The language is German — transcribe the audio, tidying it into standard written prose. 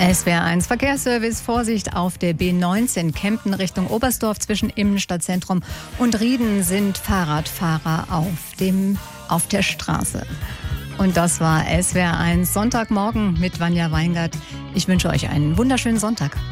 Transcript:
SWR1 Verkehrsservice, Vorsicht auf der B19 Kempten Richtung Oberstdorf zwischen Innenstadtzentrum und Rieden sind Fahrradfahrer auf der Straße. Und das war SWR1 Sonntagmorgen mit Vanja Weingart. Ich wünsche euch einen wunderschönen Sonntag.